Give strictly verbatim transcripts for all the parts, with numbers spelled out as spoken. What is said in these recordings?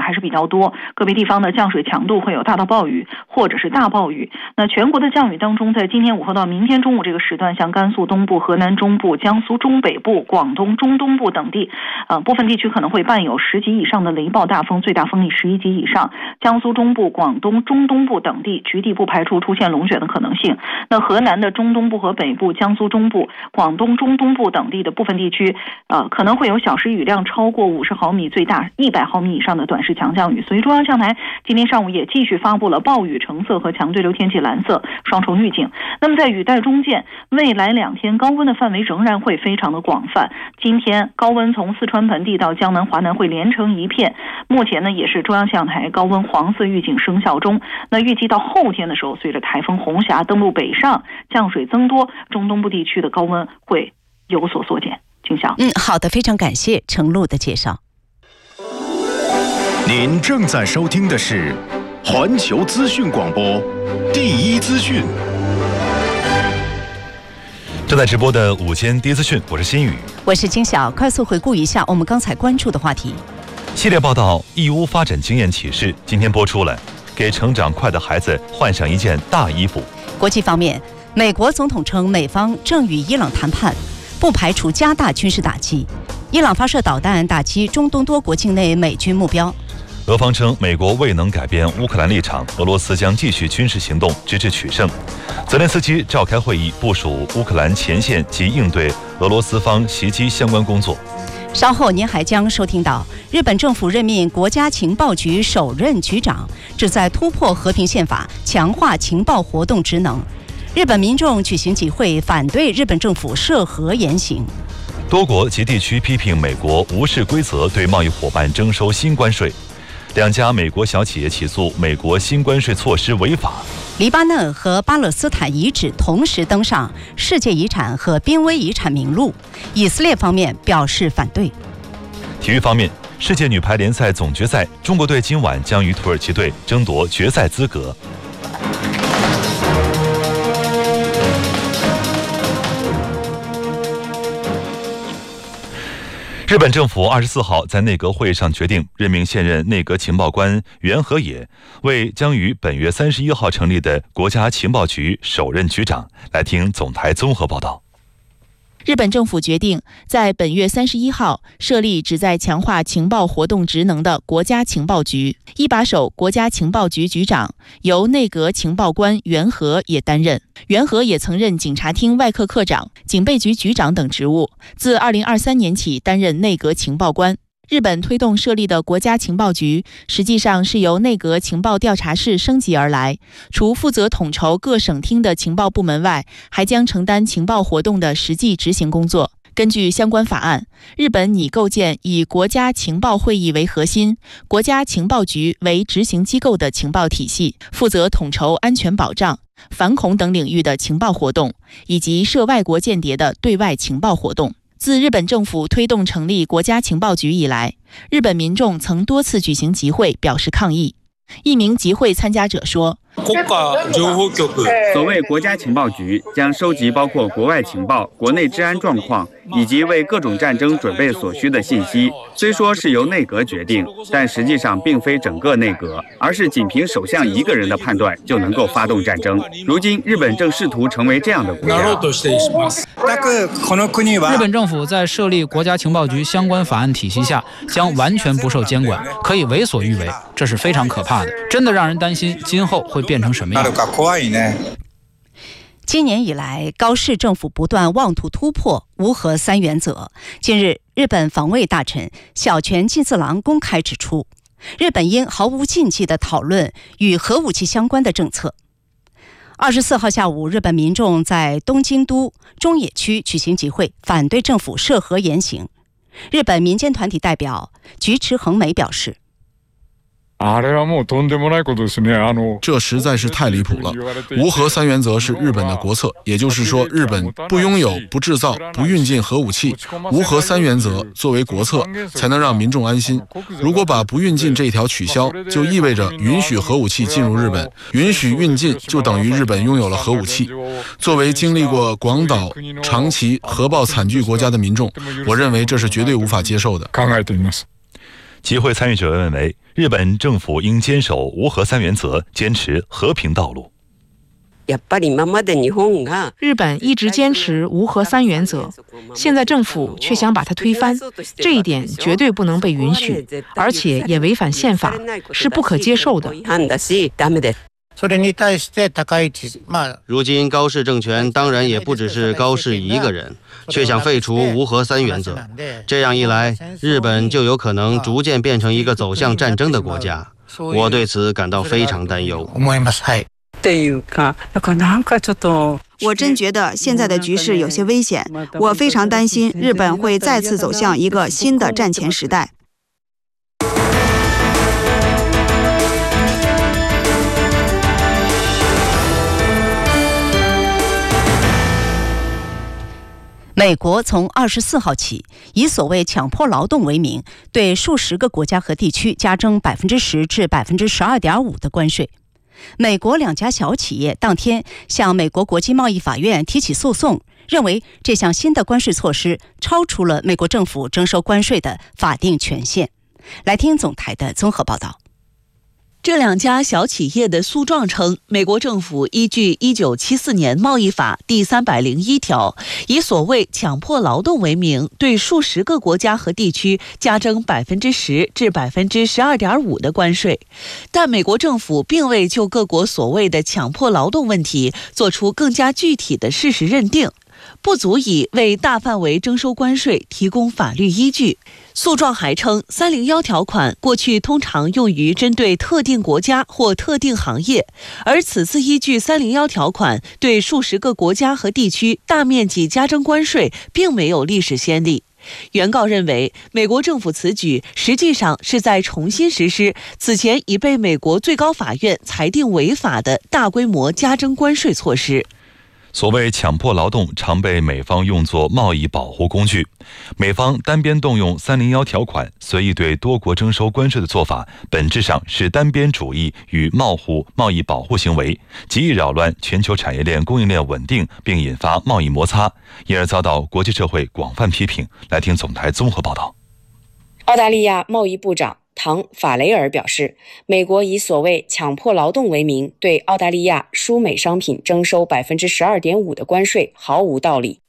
还是比较多，个别地方的降水强度会有大到暴雨或者是大暴雨。那全国的降雨当中，在今天午后到明天中午这个时段，像甘肃东部、河南中部、江苏中北部、广东中东部等地，呃，部分地区可能会伴有十级以上的雷暴大风，最大风力十一级以上。江苏中部、广东中东部等地局地不排除出现龙卷的可能性。那河南的中东部和北部、江苏中部、广东中东部等地的部分地区，呃，可能会有小时雨量超过五十毫米，最大一百毫米以上的短时强降雨。所以中央气象台今天上午也继续发布了暴雨橙色和强对流天气蓝色双重预警。那么在雨带中间，未来两天高温的范围仍然会非常的广泛。今天高温从四川盆地到江南华南会连成一片，目前呢也是中央气象台高温黄色预警生效中。那预计到后天的时候，随着台风红霞登陆北上，降水增多，中东部地区的高温会有所缩减。景祥， 嗯，好的，非常感谢程璐的介绍。 您正在收听的是环球资讯广播第一资讯。 正在直播的午间第一资讯，我是新宇， 我是金晓。快速回顾一下我们刚才关注的话题。 系列报道义乌发展经验启示今天播出了，给成长快的孩子换上一件大衣服。 国际方面，美国总统称美方正与伊朗谈判，不排除加大军事打击。伊朗发射导弹打击中东多国境内美军目标。 俄方称美国未能改变乌克兰立场，俄罗斯将继续军事行动直至取胜。泽连斯基召开会议，部署乌克兰前线及应对俄罗斯方袭击相关工作。 稍后您还将收听到日本政府任命国家情报局首任局长，旨在突破和平宪法，强化情报活动职能。日本民众举行集会，反对日本政府涉核言行。 多国及地区批评美国无视规则对贸易伙伴征收新关税。两家美国小企业起诉美国新关税措施违法。 黎巴嫩和巴勒斯坦遗址同时登上世界遗产和濒危遗产名录，以色列方面表示反对。 体育方面，世界女排联赛总决赛，中国队今晚将与土耳其队争夺决赛资格。日本政府二十四号在内阁会议上决定任命现任内阁情报官袁和也为将于本月三十一号成立的国家情报局首任局长。来听总台综合报道。 日本政府决定在本月三十一号设立旨在强化情报活动职能的国家情报局，一把手国家情报局局长由内阁情报官袁和也担任。袁和也曾任警察厅外科科长、警备局局长等职务，自二零二三年起担任内阁情报官。日本推动设立的国家情报局实际上是由内阁情报调查室升级而来，除负责统筹各省厅的情报部门外，还将承担情报活动的实际执行工作。根据相关法案，日本拟构建以国家情报会议为核心、国家情报局为执行机构的情报体系，负责统筹安全保障、反恐等领域的情报活动，以及涉外国间谍的对外情报活动。自日本政府推动成立国家情报局以来，日本民众曾多次举行集会表示抗议。一名集会参加者说， 所谓国家情报局将收集包括国外情报、国内治安状况以及为各种战争准备所需的信息。虽说是由内阁决定，但实际上并非整个内阁，而是仅凭首相一个人的判断就能够发动战争。如今日本正试图成为这样的国家。 日本政府在设立国家情报局相关法案体系下将完全不受监管，可以为所欲为，这是非常可怕的，真的让人担心今后会变成什么样。 今年以来，高市政府不断妄图突破无核三原则。近日，日本防卫大臣小泉进次郎公开指出，日本应毫无禁忌地讨论与核武器相关的政策。二十四号下午，日本民众在东京都中野区举行集会，反对政府涉核言行。日本民间团体代表菊池恒美表示， 这实在是太离谱了。无核三原则是日本的国策，也就是说，日本不拥有、不制造、不运进核武器。无核三原则作为国策，才能让民众安心。如果把不运进这一条取消，就意味着允许核武器进入日本，允许运进就等于日本拥有了核武器。作为经历过广岛、长崎核爆惨剧国家的民众，我认为这是绝对无法接受的。 集会参与者认为，日本政府应坚守无核三原则，坚持和平道路。 日本一直坚持无核三原则，现在政府却想把它推翻，这一点绝对不能被允许，而且也违反宪法，是不可接受的。 如今高市政权当然也不只是高市一个人，却想废除无核三原则，这样一来，日本就有可能逐渐变成一个走向战争的国家。我对此感到非常担忧。 我真觉得现在的局势有些危险，我非常担心日本会再次走向一个新的战前时代。 美国从二十四号起，以所谓强迫劳动为名，对数十个国家和地区加征百分之十至百分之十二点五的关税。美国两家小企业当天向美国国际贸易法院提起诉讼，认为这项新的关税措施超出了美国政府征收关税的法定权限。来听总台的综合报道。 这两家小企业的诉状称，美国政府依据一九七四年贸易法第三百零一条，以所谓强迫劳动为名，对数十个国家和地区加征百分之十至百分之十二点五的关税。但美国政府并未就各国所谓的强迫劳动问题做出更加具体的事实认定，不足以为大范围征收关税提供法律依据。诉状还称，三零一条款过去通常用于针对特定国家或特定行业，而此次依据三零一条款对数十个国家和地区大面积加征关税，并没有历史先例。原告认为，美国政府此举实际上是在重新实施此前已被美国最高法院裁定违法的大规模加征关税措施。 所谓强迫劳动常被美方用作贸易保护工具，美方单边动用三零一条款，随意对多国征收关税的做法，本质上是单边主义与贸互贸易保护行为，极易扰乱全球产业链供应链稳定，并引发贸易摩擦，因而遭到国际社会广泛批评。来听总台综合报道。 澳大利亚贸易部长唐·法雷尔表示，美国以所谓强迫劳动为名，对澳大利亚输美商品征收百分之十二点五的关税毫无道理。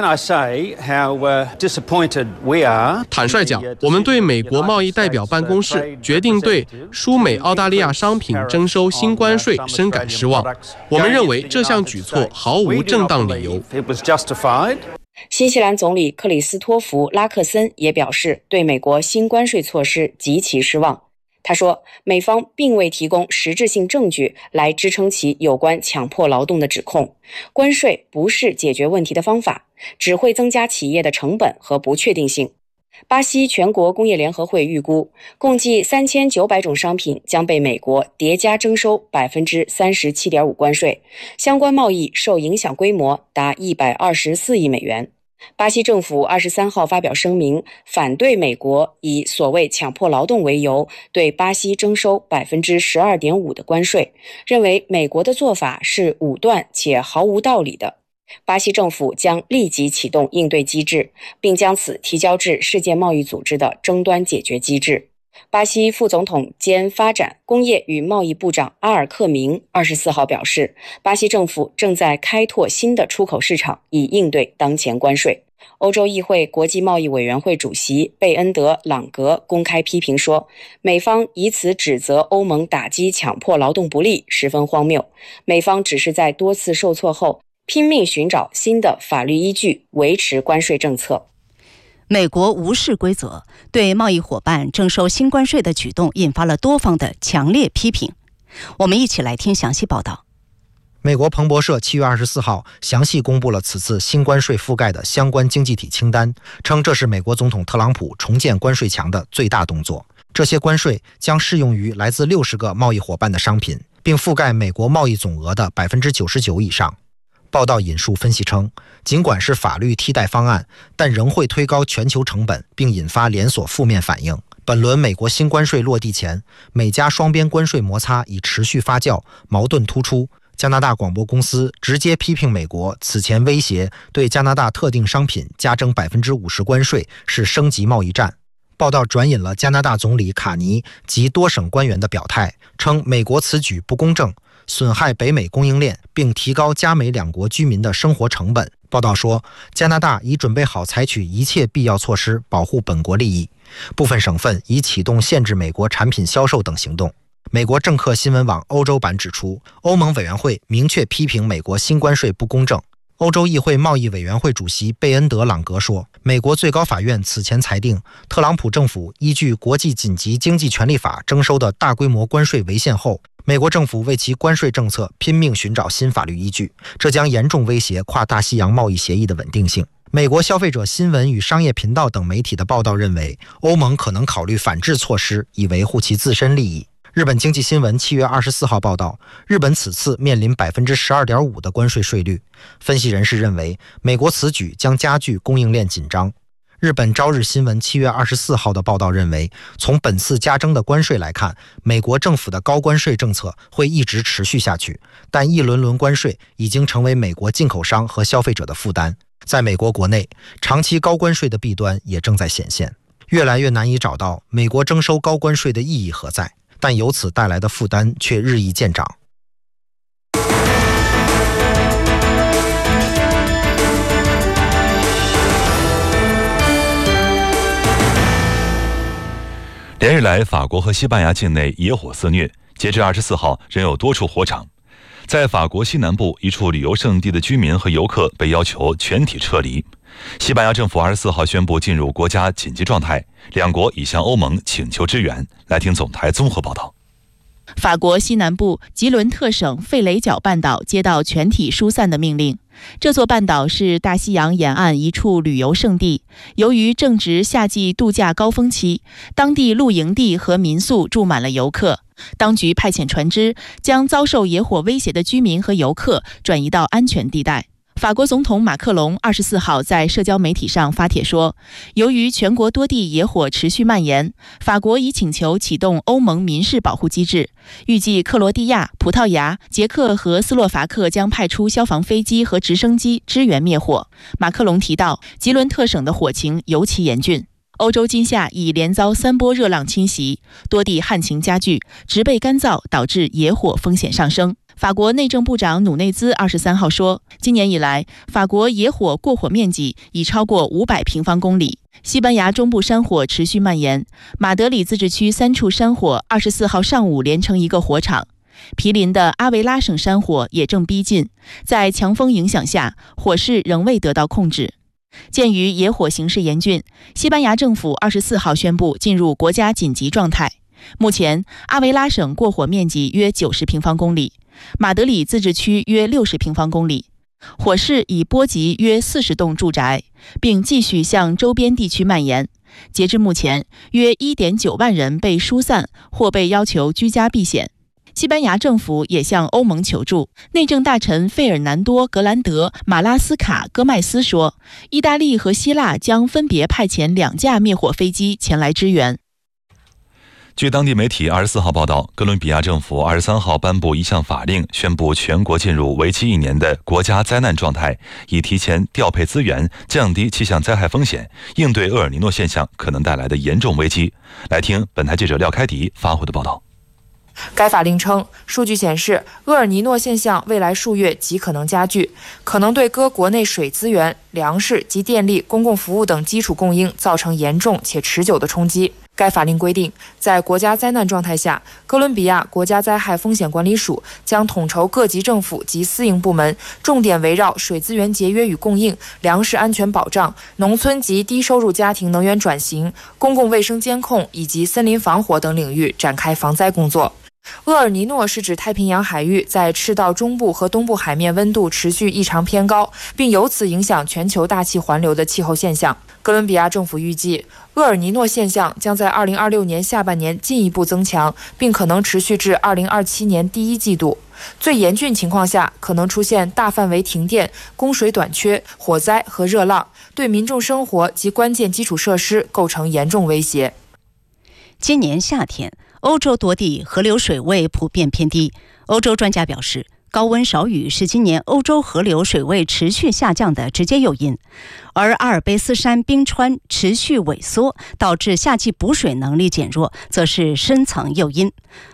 坦率讲，我们对美国贸易代表办公室决定对输美澳大利亚商品征收新关税深感失望。我们认为这项举措毫无正当理由。 新西兰总理克里斯托弗·拉克森也表示，对美国新关税措施极其失望。他说，美方并未提供实质性证据来支撑其有关强迫劳动的指控。关税不是解决问题的方法，只会增加企业的成本和不确定性。巴西全国工业联合会预估，共计三千九百种商品将被美国叠加征收百分之三十七点五关税，相关贸易受影响规模达一百二十四亿美元。巴西政府二十三号发表声明，反对美国以所谓强迫劳动为由对巴西征收百分之十二点五的关税，认为美国的做法是武断且毫无道理的。巴西政府将立即启动应对机制，并将此提交至世界贸易组织的争端解决机制。巴西副总统兼发展、工业与贸易部长阿尔克明二十四号表示，巴西政府正在开拓新的出口市场，以应对当前关税。欧洲议会国际贸易委员会主席贝恩德·朗格公开批评说，美方以此指责欧盟打击强迫劳动不力，十分荒谬。美方只是在多次受挫后拼命寻找新的法律依据，维持关税政策。 美国无视规则，对贸易伙伴征收新关税的举动引发了多方的强烈批评。我们一起来听详细报道。 美国彭博社七月二十四号详细公布了此次新关税覆盖的相关经济体清单，称这是美国总统特朗普重建关税墙的最大动作。这些关税将适用于来自六十个贸易伙伴的商品，并覆盖美国贸易总额的百分之九十九以上。报道引述分析称，尽管是法律替代方案，但仍会推高全球成本，并引发连锁负面反应。本轮美国新关税落地前，美加双边关税摩擦已持续发酵，矛盾突出。加拿大广播公司直接批评美国此前威胁对加拿大特定商品加征百分之五十关税是升级贸易战。 报道转引了加拿大总理卡尼及多省官员的表态，称美国此举不公正，损害北美供应链，并提高加美两国居民的生活成本。报道说，加拿大已准备好采取一切必要措施保护本国利益，部分省份已启动限制美国产品销售等行动。美国政客新闻网欧洲版指出，欧盟委员会明确批评美国新关税不公正。欧洲议会贸易委员会主席贝恩德朗格说，美国最高法院此前裁定，特朗普政府依据国际紧急经济权利法征收的大规模关税违宪后，美国政府为其关税政策拼命寻找新法律依据，这将严重威胁跨大西洋贸易协议的稳定性。美国消费者新闻与商业频道等媒体的报道认为，欧盟可能考虑反制措施，以维护其自身利益。日本经济新闻七月二十四号报道，日本此次面临 百分之十二点五 的关税税率。分析人士认为，美国此举将加剧供应链紧张。日本朝日新闻七月二十四号的报道认为，从本次加征的关税来看，美国政府的高关税政策会一直持续下去，但一轮轮关税已经成为美国进口商和消费者的负担。在美国国内，长期高关税的弊端也正在显现，越来越难以找到美国征收高关税的意义何在，但由此带来的负担却日益见长。 连日来，法国和西班牙境内野火肆虐，截至二十四号，仍有多处火场。在法国西南部一处旅游胜地的居民和游客被要求全体撤离。西班牙政府二十四号宣布进入国家紧急状态，两国已向欧盟请求支援。来听总台综合报道。 法国西南部吉伦特省费雷角半岛接到全体疏散的命令。这座半岛是大西洋沿岸一处旅游胜地，由于正值夏季度假高峰期，当地露营地和民宿住满了游客。当局派遣船只将遭受野火威胁的居民和游客转移到安全地带。法国总统马克龙二十四号在社交媒体上发帖说，由于全国多地野火持续蔓延，法国已请求启动欧盟民事保护机制，预计克罗地亚、葡萄牙、捷克和斯洛伐克将派出消防飞机和直升机支援灭火。马克龙提到，吉伦特省的火情尤其严峻。欧洲今夏已连遭三波热浪侵袭，多地旱情加剧，植被干燥导致野火风险上升。法国内政部长努内兹二十三号说，今年以来，法国野火过火面积已超过五百平方公里。西班牙中部山火持续蔓延，马德里自治区三处山火二十四号上午连成一个火场。毗邻的阿维拉省山火也正逼近，在强风影响下，火势仍未得到控制。鉴于野火形势严峻，西班牙政府二十四号宣布进入国家紧急状态。目前，阿维拉省过火面积约九十平方公里，马德里自治区约六十平方公里，火势已波及约四十栋住宅，并继续向周边地区蔓延。截至目前，约 一点九万人被疏散或被要求居家避险。西班牙政府也向欧盟求助。内政大臣费尔南多·格兰德·马拉斯卡戈麦斯说，意大利和希腊将分别派遣两架灭火飞机前来支援。 据当地媒体二十四号报道，哥伦比亚政府二十三号颁布一项法令，宣布全国进入为期一年的国家灾难状态，以提前调配资源，降低气象灾害风险，应对厄尔尼诺现象可能带来的严重危机。来听本台记者廖开迪发回的报道。 该法令称，数据显示，厄尔尼诺现象未来数月极可能加剧，可能对各国内水资源、粮食及电力、公共服务等基础供应造成严重且持久的冲击。该法令规定，在国家灾难状态下，哥伦比亚国家灾害风险管理署将统筹各级政府及私营部门，重点围绕水资源节约与供应、粮食安全保障、农村及低收入家庭能源转型、公共卫生监控以及森林防火等领域展开防灾工作。厄尔尼诺是指太平洋海域在赤道中部和东部海面温度持续异常偏高，并由此影响全球大气环流的气候现象。哥伦比亚政府预计，厄尔尼诺现象将在二零二六年下半年进一步增强，并可能持续至二零二七年第一季度。最严峻情况下，可能出现大范围停电、供水短缺、火灾和热浪，对民众生活及关键基础设施构成严重威胁。 今年夏天，欧洲多地河流水位普遍偏低。欧洲专家表示， 高温少雨是今年欧洲河流水位持续下降的直接诱因，而阿尔卑斯山冰川持续萎缩，导致夏季补水能力减弱，则是深层诱因。